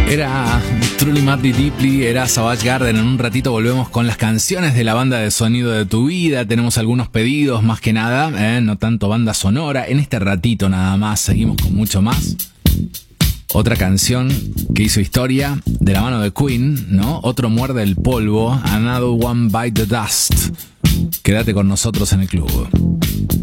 Era Truly Madly Deeply, era Savage Garden. En un ratito volvemos con las canciones de la banda de sonido de tu vida. Tenemos algunos pedidos, más que nada, no tanto banda sonora. En este ratito nada más, seguimos con mucho más. Otra canción que hizo historia de la mano de Queen, ¿no? Otro muerde el polvo, Another One Bite the Dust. Quédate con nosotros en el club.